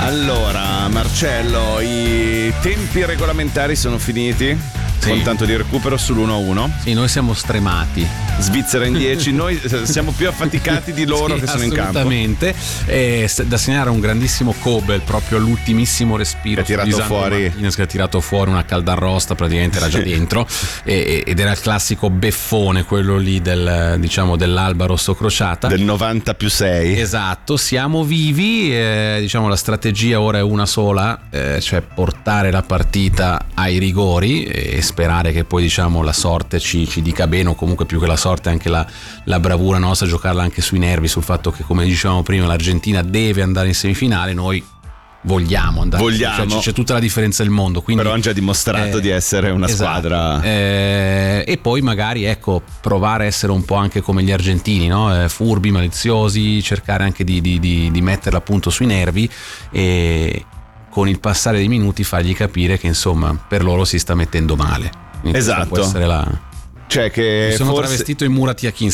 Allora, Marcello, i tempi regolamentari sono finiti? Sì. Con tanto di recupero sull'1-1. Sì, noi siamo stremati. Svizzera in 10, noi siamo più affaticati di loro, sì, che sono in campo. Assolutamente. Da segnalare un grandissimo Kobel proprio all'ultimissimo respiro. Che ha tirato fuori una caldarrosta, praticamente era già dentro. Ed era il classico beffone, quello lì dell'Alba Rosso Crociata. Del 90+6. Esatto, siamo vivi. La strategia ora è una sola, cioè portare la partita ai rigori e sperare che poi la sorte ci dica bene, o comunque più che la sorte anche la bravura nostra, giocarla anche sui nervi, sul fatto che, come dicevamo prima, l'Argentina deve andare in semifinale, noi vogliamo andare. Cioè, c'è tutta la differenza del mondo, quindi, però hanno già dimostrato di essere una squadra, e poi magari provare a essere un po' anche come gli argentini, no? Furbi, maliziosi, cercare anche di metterla appunto sui nervi e con il passare dei minuti fargli capire che insomma per loro si sta mettendo male. Quindi esatto, può essere cioè che mi sono travestito in Murat Yakin